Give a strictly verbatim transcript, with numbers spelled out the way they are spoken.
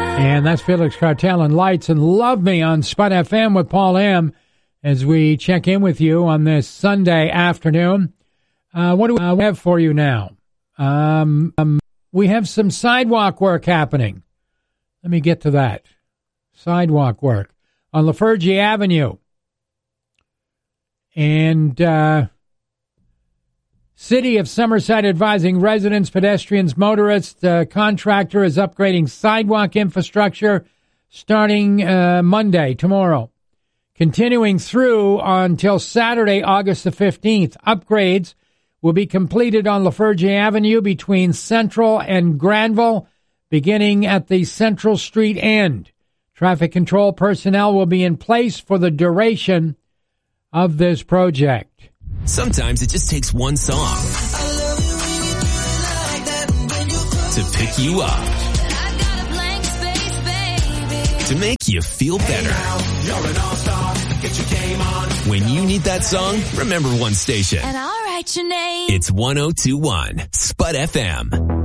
And that's Felix Cartel and Lights and Love Me on Spud F M with Paul M. as we check in with you on this Sunday afternoon. Uh, what do we have for you now? Um, um, we have some sidewalk work happening. Let me get to that. Sidewalk work on Lafergie Avenue. And uh, City of Somerset advising residents, pedestrians, motorists, uh, contractor is upgrading sidewalk infrastructure starting uh, Monday, tomorrow. Continuing through until Saturday, August the fifteenth. Upgrades will be completed on Lafergie Avenue between Central and Granville, beginning at the Central Street end. Traffic control personnel will be in place for the duration of this project. Sometimes it just takes one song to pick you up, to make you feel better. When you need that song, remember one station. And I'll write your name. It's one oh two point one Spud F M.